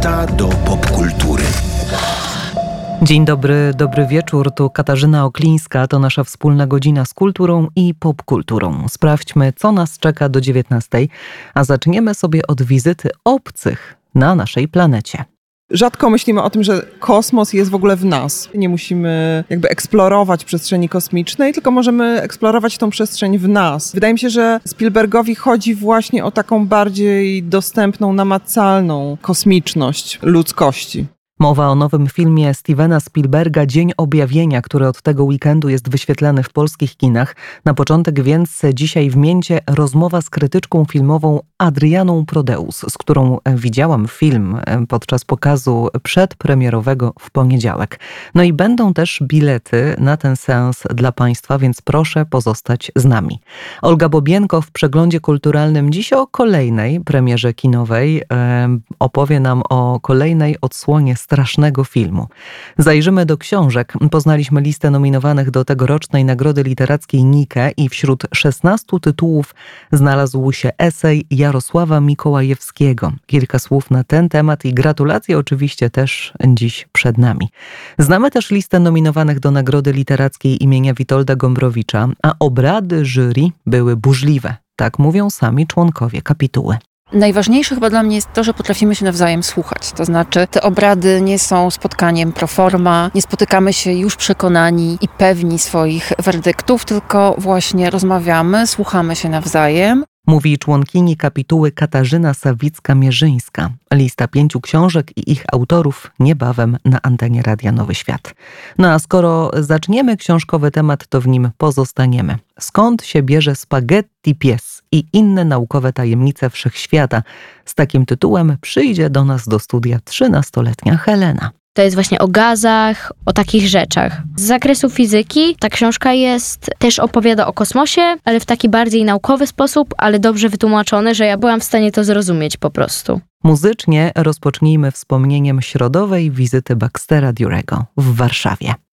Zaprasza do popkultury. Dzień dobry, dobry wieczór. Tu Katarzyna Oklińska. To nasza wspólna godzina z kulturą i popkulturą. Sprawdźmy, co nas czeka do 19:00, a zaczniemy sobie od wizyty obcych na naszej planecie. Rzadko myślimy o tym, że kosmos jest w ogóle w nas. Nie musimy eksplorować przestrzeni kosmicznej, tylko możemy eksplorować tą przestrzeń w nas. Wydaje mi się, że Spielbergowi chodzi właśnie o taką bardziej dostępną, namacalną kosmiczność ludzkości. Mowa o nowym filmie Stevena Spielberga Dzień Objawienia, który od tego weekendu jest wyświetlany w polskich kinach. Na początek więc dzisiaj w Mięcie rozmowa z krytyczką filmową Adrianą Prodeus, z którą widziałam film podczas pokazu przedpremierowego w poniedziałek. No i będą też bilety na ten seans dla Państwa, więc proszę pozostać z nami. Olga Bobienko w Przeglądzie Kulturalnym dziś o kolejnej premierze kinowej. Opowie nam o kolejnej odsłonie strasznego filmu. Zajrzymy do książek. Poznaliśmy listę nominowanych do tegorocznej Nagrody Literackiej Nike i wśród 16 tytułów znalazł się esej Jarosława Mikołajewskiego. Kilka słów na ten temat i gratulacje oczywiście też dziś przed nami. Znamy też listę nominowanych do Nagrody Literackiej imienia Witolda Gombrowicza, a obrady jury były burzliwe. Tak mówią sami członkowie kapituły. Najważniejsze chyba dla mnie jest to, że potrafimy się nawzajem słuchać. To znaczy, te obrady nie są spotkaniem pro forma, nie spotykamy się już przekonani i pewni swoich werdyktów, tylko właśnie rozmawiamy, słuchamy się nawzajem. Mówi członkini kapituły Katarzyna Sawicka-Mierzyńska. Lista 5 książek i ich autorów niebawem na antenie Radia Nowy Świat. No a skoro zaczniemy książkowy temat, to w nim pozostaniemy. Skąd się bierze Spaghetti Pies i inne naukowe tajemnice wszechświata? Z takim tytułem przyjdzie do nas do studia 13-letnia Helena. To jest właśnie o gazach, o takich rzeczach. Z zakresu fizyki ta książka też opowiada o kosmosie, ale w taki bardziej naukowy sposób, ale dobrze wytłumaczony, że ja byłam w stanie to zrozumieć po prostu. Muzycznie rozpocznijmy wspomnieniem środowej wizyty Baxtera Durego w Warszawie.